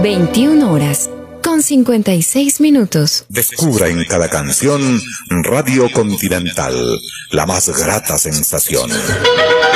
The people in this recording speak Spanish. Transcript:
21 horas con 56 minutos. Descubra en cada canción Radio Continental, la más grata sensación.